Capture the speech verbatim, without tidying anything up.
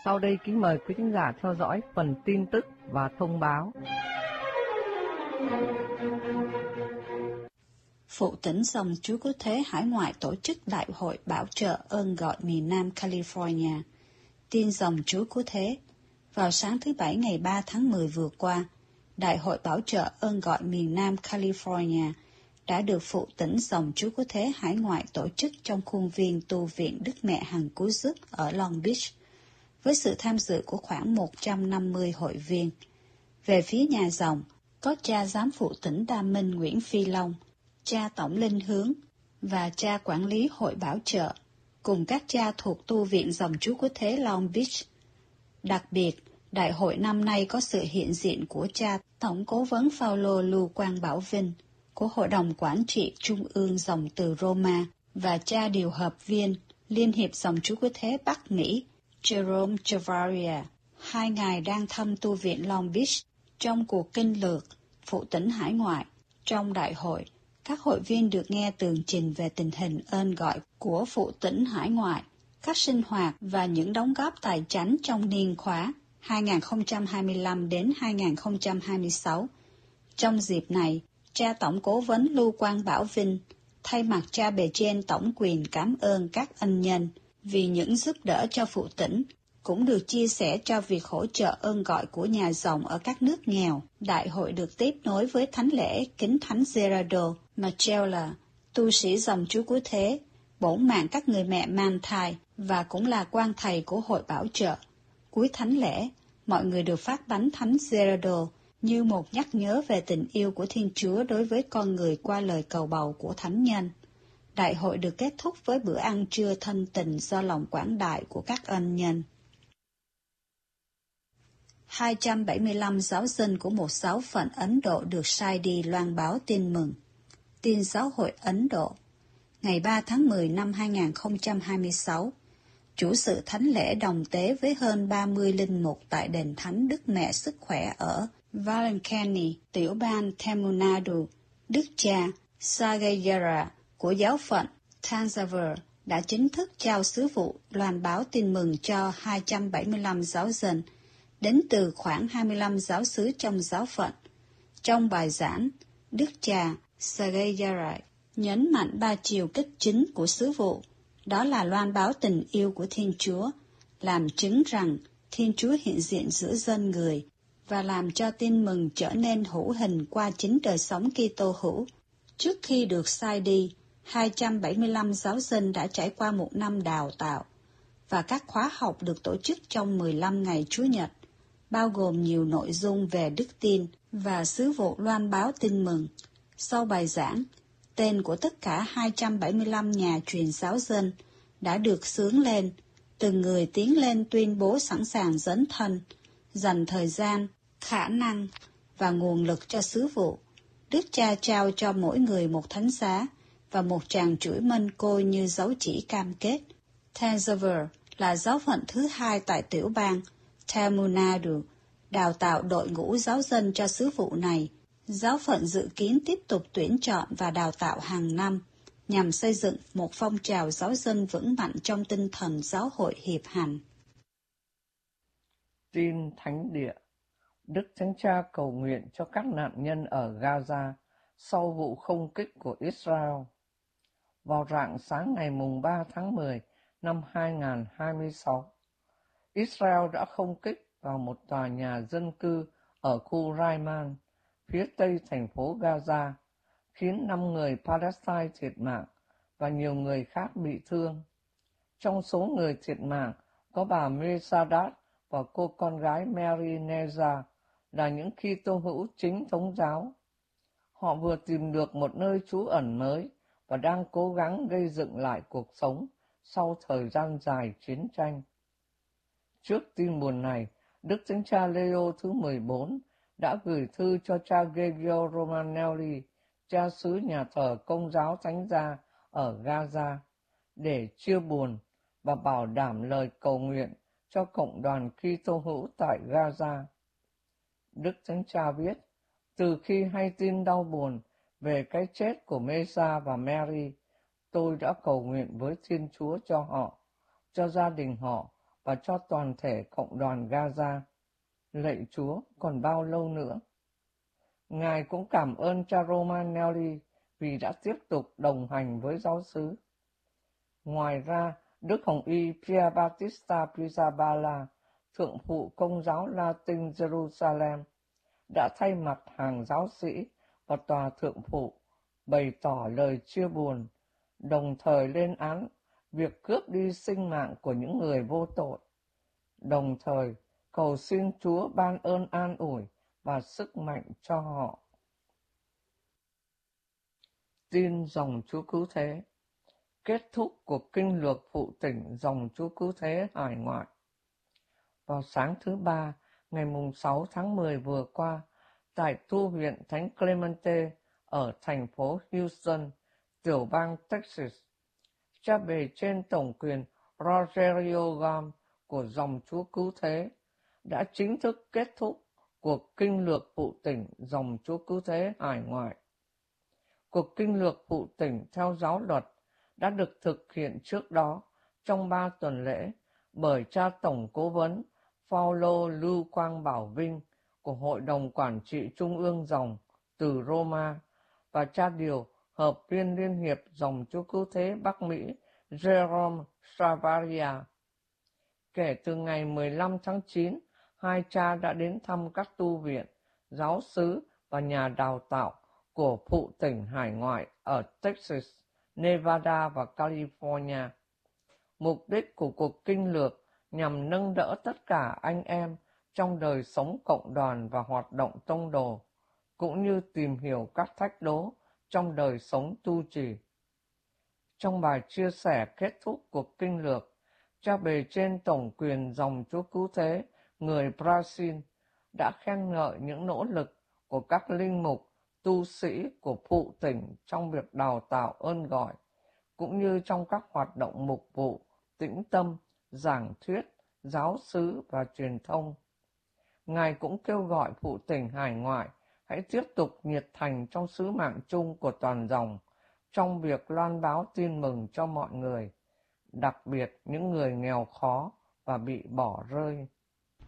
Sau đây kính mời quý khán giả theo dõi phần tin tức và thông báo. Phụ tỉnh dòng Chúa Cứu Thế hải ngoại tổ chức Đại hội Bảo trợ ơn gọi miền Nam California. Tin dòng Chúa Cứu Thế. Vào sáng thứ Bảy ngày ba tháng mười vừa qua, Đại hội Bảo trợ ơn gọi miền Nam California đã được Phụ tỉnh dòng Chúa Cứu Thế hải ngoại tổ chức trong khuôn viên tu viện Đức Mẹ Hằng Cứu Giúp ở Long Beach, với sự tham dự của khoảng một trăm năm mươi hội viên. Về phía nhà dòng, có cha giám phụ tỉnh Đa Minh Nguyễn Phi Long, cha tổng linh hướng và cha quản lý hội bảo trợ, cùng các cha thuộc tu viện dòng Chúa Cứu Thế Long Beach. Đặc biệt, đại hội năm nay có sự hiện diện của cha tổng cố vấn Phaolô Lưu Quang Bảo Vinh của Hội đồng Quản trị Trung ương dòng từ Roma và cha điều hợp viên Liên hiệp dòng Chúa Cứu Thế Bắc Mỹ Jerome Chavaria. Hai ngài đang thăm tu viện Long Beach trong cuộc kinh lược phụ tỉnh hải ngoại. Trong đại hội, các hội viên được nghe tường trình về tình hình ơn gọi của phụ tỉnh hải ngoại, các sinh hoạt và những đóng góp tài chánh trong niên khóa hai nghìn không trăm hai mươi lăm đến hai nghìn không trăm hai mươi sáu. Trong dịp này, cha tổng cố vấn Lưu Quang Bảo Vinh thay mặt cha bề trên tổng quyền cảm ơn các ân nhân vì những giúp đỡ cho phụ tỉnh, cũng được chia sẻ cho việc hỗ trợ ơn gọi của nhà dòng ở các nước nghèo. Đại hội được tiếp nối với thánh lễ kính thánh Gerardo Machella, tu sĩ dòng Chúa Cứu Thế, bổn mạng các người mẹ mang thai và cũng là quan thầy của hội bảo trợ. Cuối thánh lễ, mọi người được phát bánh thánh Gerardo như một nhắc nhớ về tình yêu của Thiên Chúa đối với con người qua lời cầu bầu của thánh nhân. Đại hội được kết thúc với bữa ăn trưa thân tình do lòng quảng đại của các ân nhân. hai trăm bảy mươi lăm giáo dân của một giáo phận Ấn Độ được sai đi loan báo tin mừng. Tin giáo hội Ấn Độ. Ngày ba tháng mười năm hai nghìn không trăm hai mươi sáu, chủ sự thánh lễ đồng tế với hơn ba mươi linh mục tại đền thánh Đức Mẹ Sức Khỏe ở Valencani, tiểu bang Tamil Nadu, Đức cha Sagayara của giáo phận Thanjavur đã chính thức trao sứ vụ loan báo tin mừng cho hai trăm bảy mươi lăm giáo dân, đến từ khoảng hai mươi lăm giáo xứ trong giáo phận. Trong bài giảng, Đức cha Sagayara nhấn mạnh ba chiều kích chính của sứ vụ, đó là loan báo tình yêu của Thiên Chúa, làm chứng rằng Thiên Chúa hiện diện giữa dân người, và làm cho tin mừng trở nên hữu hình qua chính đời sống Kitô hữu. Trước khi được sai đi, hai trăm bảy mươi lăm giáo dân đã trải qua một năm đào tạo, và các khóa học được tổ chức trong mười lăm ngày Chúa Nhật, bao gồm nhiều nội dung về đức tin và sứ vụ loan báo tin mừng. Sau bài giảng, tên của tất cả hai trăm bảy mươi lăm nhà truyền giáo dân đã được xướng lên, từng người tiến lên tuyên bố sẵn sàng dấn thân, dành thời gian, khả năng và nguồn lực cho sứ vụ. Đức cha trao cho mỗi người một thánh giá và một tràng chuỗi mân côi như dấu chỉ cam kết. Thanjavur là giáo phận thứ hai tại tiểu bang Tamil Nadu đào tạo đội ngũ giáo dân cho sứ vụ này. Giáo phận dự kiến tiếp tục tuyển chọn và đào tạo hàng năm nhằm xây dựng một phong trào giáo dân vững mạnh trong tinh thần giáo hội hiệp hành. Tin thánh địa. Đức Thánh Cha cầu nguyện cho các nạn nhân ở Gaza sau vụ không kích của Israel. Vào rạng sáng ngày mùng ba tháng mười năm hai nghìn không trăm hai mươi sáu, Israel đã không kích vào một tòa nhà dân cư ở khu Raiman, phía tây thành phố Gaza, khiến năm người Palestine thiệt mạng và nhiều người khác bị thương. Trong số người thiệt mạng có bà Mesadat và cô con gái Mary Neza, là những Kitô hữu chính thống giáo. Họ vừa tìm được một nơi trú ẩn mới và đang cố gắng gây dựng lại cuộc sống sau thời gian dài chiến tranh. Trước tin buồn này, Đức Thánh Cha Leo thứ mười bốn đã gửi thư cho cha Gregorio Romanelli, cha xứ nhà thờ Công giáo Thánh gia ở Gaza, để chia buồn và bảo đảm lời cầu nguyện cho cộng đoàn Kitô hữu tại Gaza. Đức Thánh Cha viết, từ khi hay tin đau buồn về cái chết của Mesa và Mary, tôi đã cầu nguyện với Thiên Chúa cho họ, cho gia đình họ và cho toàn thể cộng đoàn Gaza. Lạy Chúa, còn bao lâu nữa? Ngài cũng cảm ơn cha Romanelli vì đã tiếp tục đồng hành với giáo xứ. Ngoài ra, Đức Hồng Y Pier Battista Pizzaballa, thượng phụ Công giáo Latin Jerusalem, đã thay mặt hàng giáo sĩ và tòa thượng phụ bày tỏ lời chia buồn, đồng thời lên án việc cướp đi sinh mạng của những người vô tội, đồng thời cầu xin Chúa ban ơn an ủi và sức mạnh cho họ. Tin dòng Chúa Cứu Thế. Kết thúc cuộc kinh lược phụ tỉnh dòng Chúa Cứu Thế hải ngoại. Vào sáng thứ Ba, ngày sáu tháng mười vừa qua, tại tu viện Thánh Clemente ở thành phố Houston, tiểu bang Texas, cha bề trên tổng quyền Rogerio Gam của dòng Chúa Cứu Thế đã chính thức kết thúc cuộc kinh lược phụ tỉnh dòng Chúa Cứu Thế hải ngoại. Cuộc kinh lược phụ tỉnh theo giáo luật đã được thực hiện trước đó trong ba tuần lễ bởi cha tổng cố vấn Phaolô Lưu Quang Bảo Vinh của Hội đồng Quản trị Trung ương dòng từ Roma và cha điều hợp viên Liên hiệp dòng Chúa Cứu Thế Bắc Mỹ Jerome Savaria. Kể từ ngày mười lăm tháng chín, hai cha đã đến thăm các tu viện, giáo xứ và nhà đào tạo của phụ tỉnh hải ngoại ở Texas, Nevada và California. Mục đích của cuộc kinh lược nhằm nâng đỡ tất cả anh em trong đời sống cộng đoàn và hoạt động tông đồ, cũng như tìm hiểu các thách đố trong đời sống tu trì. Trong bài chia sẻ kết thúc cuộc kinh lược, cha bề trên tổng quyền dòng Chúa Cứu Thế người Brazil đã khen ngợi những nỗ lực của các linh mục, tu sĩ của phụ tỉnh trong việc đào tạo ơn gọi, cũng như trong các hoạt động mục vụ, tĩnh tâm, giảng thuyết, giáo xứ và truyền thông. Ngài cũng kêu gọi phụ tỉnh hải ngoại hãy tiếp tục nhiệt thành trong sứ mạng chung của toàn dòng, trong việc loan báo tin mừng cho mọi người, đặc biệt những người nghèo khó và bị bỏ rơi.